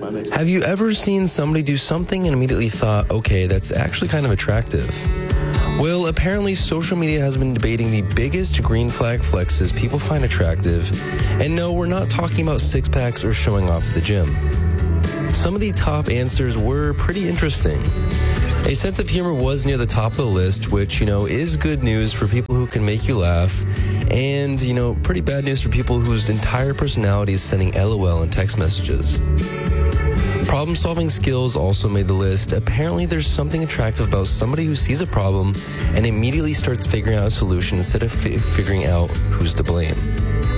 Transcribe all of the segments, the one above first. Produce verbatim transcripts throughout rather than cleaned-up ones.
Have you ever seen somebody do something and immediately thought, okay, that's actually kind of attractive? Well, apparently social media has been debating the biggest green flag flexes people find attractive. And no, we're not talking about six packs or showing off at the gym. Some of the top answers were pretty interesting. A sense of humor was near the top of the list, which, you know, is good news for people who can make you laugh, and, you know, pretty bad news for people whose entire personality is sending LOL in text messages. Problem-solving skills also made the list. Apparently, there's something attractive about somebody who sees a problem and immediately starts figuring out a solution instead of fi- figuring out who's to blame.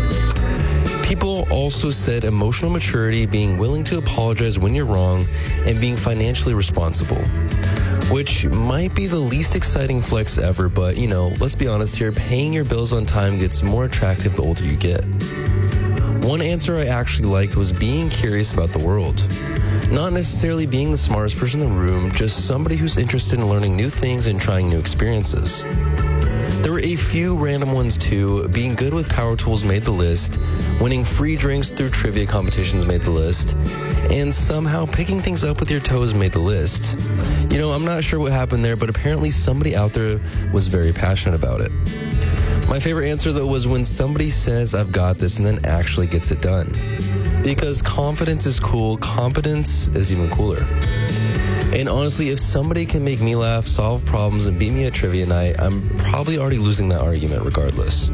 People also said emotional maturity, being willing to apologize when you're wrong, and being financially responsible, which might be the least exciting flex ever, but, you know, let's be honest here, paying your bills on time gets more attractive the older you get. One answer I actually liked was being curious about the world. Not necessarily being the smartest person in the room, just somebody who's interested in learning new things and trying new experiences. There were a few random ones too. Being good with power tools made the list. Winning free drinks through trivia competitions made the list. And somehow picking things up with your toes made the list. You know, I'm not sure what happened there, but apparently somebody out there was very passionate about it. My favorite answer, though, was when somebody says, I've got this, and then actually gets it done. Because confidence is cool, competence is even cooler. And honestly, if somebody can make me laugh, solve problems, and beat me at trivia night, I'm probably already losing that argument regardless.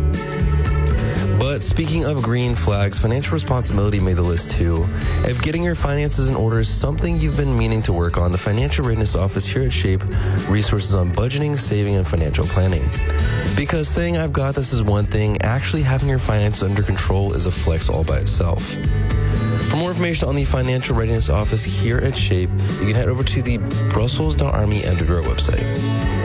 But speaking of green flags, financial responsibility made the list too. If getting your finances in order is something you've been meaning to work on, the Financial Readiness Office here at SHAPE resources on budgeting, saving, and financial planning. Because saying I've got this is one thing, actually having your finances under control is a flex all by itself. For more information on the Financial Readiness Office here at SHAPE, you can head over to the brussels dot army undergrad website.